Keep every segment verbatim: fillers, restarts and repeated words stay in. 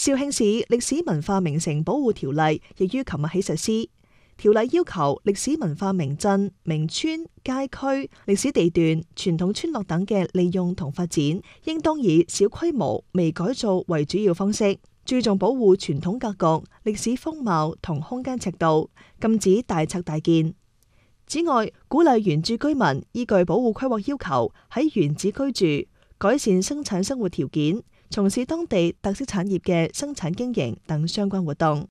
肇慶市歷史文化名城保護條例亦於琴日起實施。條例要求歷史文化名鎮、名村、街區、歷史地段、傳統村落等嘅利用同發展，應當以小規模微改造為主要方式，注重保護傳統格局、歷史風貌同空間尺度，禁止大拆大建。此外，鼓勵原住居民依據保護規劃要求喺原址居住，改善生產生活條件，從事當地特色產業嘅生產經營等相關活動。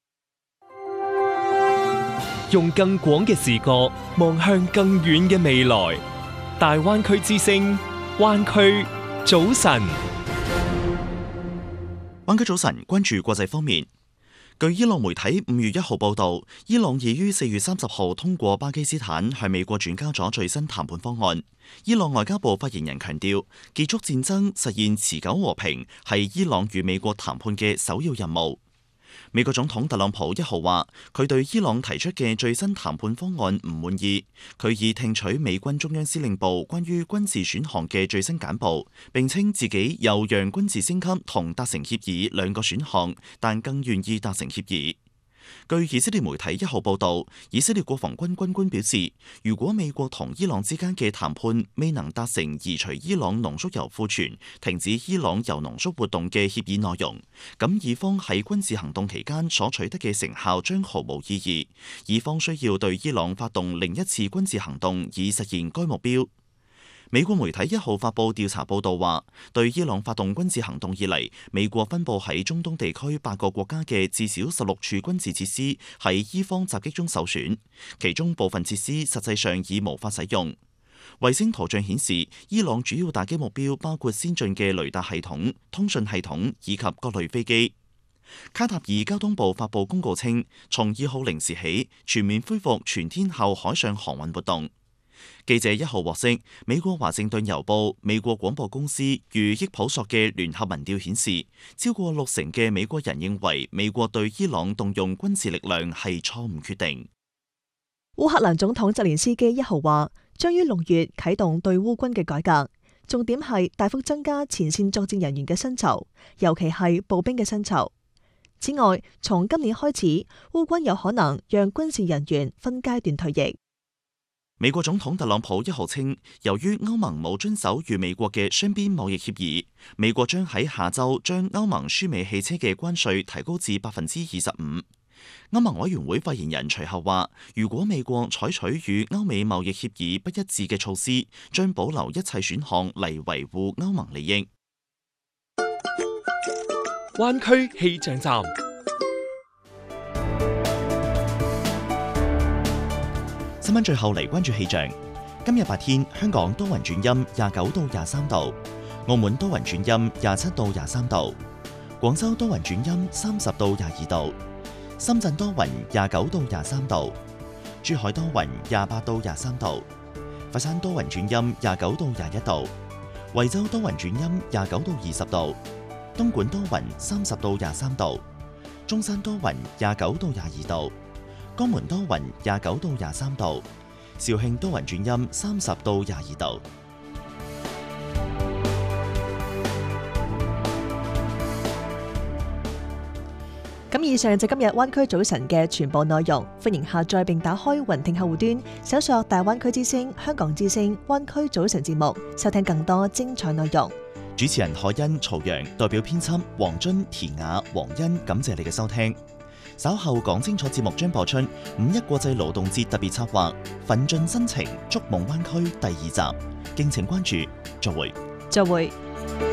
用更廣嘅視角望向更遠嘅未來。大灣區之聲，灣區早晨。 灣區早晨，關注國際方面。據伊朗媒體五月一號報道，伊朗已於四月三十號通過巴基斯坦向美國轉交咗最新談判方案。伊朗外交部發言人強調，結束戰爭、實現持久和平係伊朗與美國談判嘅首要任務。美國總統特朗普一號話，佢對伊朗提出嘅最新談判方案唔滿意，佢已聽取美軍中央司令部關於軍事選項嘅最新簡報，並稱自己有讓軍事升級同達成協議兩個選項，但更願意達成協議。據以色列媒體一號報道，以色列國防軍軍官表示，如果美國同伊朗之間嘅談判未能達成移除伊朗濃縮鈾庫存、停止伊朗鈾濃縮活動嘅協議內容，咁以方喺軍事行動期間所取得嘅成效將毫無意義，以方需要對伊朗發動另一次軍事行動以實現該目標。美國媒體一號發布調查報道話，對伊朗發動軍事行動以嚟，美國分佈喺中東地區八個國家嘅至少十六處軍事設施喺伊方襲擊中受損，其中部分設施實際上已無法使用。衛星圖像顯示，伊朗主要打擊目標包括先進嘅雷達系統、通訊系統以及各類飛機。卡塔爾交通部發布公告稱，從二號零時起全面恢復全天候海上航運活動。記者一號獲悉，美國華盛頓郵報、美國廣播公司與益普索嘅聯合民調顯示，超過六成嘅美國人認為美國對伊朗動用軍事力量係錯誤決定。 烏克蘭總統澤連斯基一號話，將於六月啟動對烏軍嘅改革，重點係大幅增加前線作戰人員嘅薪酬，尤其係步兵嘅薪酬。此外，從今年開始，烏軍有可能讓軍事人員分階段退役。 美國總統特朗普一號稱，由於歐盟冇遵守與美國嘅雙邊貿易協議，美國將喺下週將歐盟輸美汽車嘅關稅提高至百分之二十五。歐盟委員會發言人隨後話，如果美國採取與歐美貿易協議不一致嘅措施，將保留一切選項嚟維護歐盟利益。 灣區氣象站。 新聞最後嚟關注氣象。今日白天香港多雲轉陰，廿九到廿三度；澳門多雲轉陰，廿七到廿三度；廣州多雲轉陰，三十到廿二度；深圳多雲，廿九到廿三度；珠海多雲，廿八到廿三度；佛山多雲轉陰，廿九到廿一度；惠州多雲轉陰，廿九到二十度；東莞多雲，三十到廿三度；中山多雲，廿九到廿二度。江門多雲，廿九到廿三度；肇慶多雲轉陰，三十到廿二度。 咁以上就今日灣區早晨嘅全部內容，歡迎下載並打開雲聽客戶端，搜索大灣區之聲、香港之聲、灣區早晨節目，收聽更多精彩內容。 主持人海欣、曹陽，代表編輯黃津、田雅、黃欣，感謝你嘅收聽。稍後講清楚節目將播出五一國際勞動節特別策劃《奮進新程築夢灣區》第二集，敬請關注。再會。 再會。